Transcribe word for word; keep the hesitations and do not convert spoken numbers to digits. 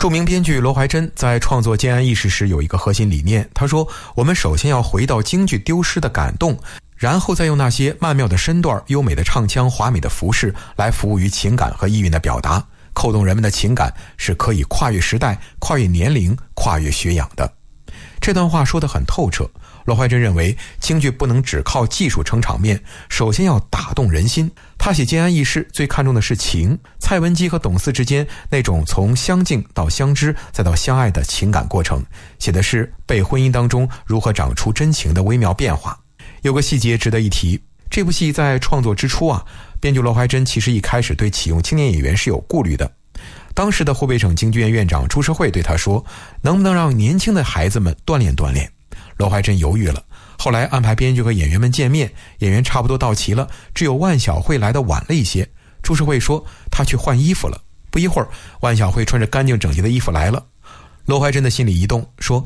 著名编剧罗怀珍在创作《建安义士》时有一个核心理念，他说，我们首先要回到京剧丢失的感动，然后再用那些曼妙的身段、优美的唱腔、华美的服饰来服务于情感和意蕴的表达，扣动人们的情感是可以跨越时代、跨越年龄、跨越学养的。这段话说得很透彻。罗怀珍认为，京剧不能只靠技术撑场面，首先要打动人心。他写《建安义士》最看重的是情，蔡文姬和董四之间那种从相敬到相知再到相爱的情感过程，写的是被婚姻当中如何长出真情的微妙变化。有个细节值得一提，这部戏在创作之初啊，编剧罗怀珍其实一开始对启用青年演员是有顾虑的。当时的湖北省京剧院院长朱世惠对他说，能不能让年轻的孩子们锻炼锻炼。罗怀珍犹豫了，后来安排编剧和演员们见面，演员差不多到齐了，只有万晓慧来得晚了一些。朱世惠说他去换衣服了。不一会儿，万晓慧穿着干净整洁的衣服来了。罗怀珍的心里一动，说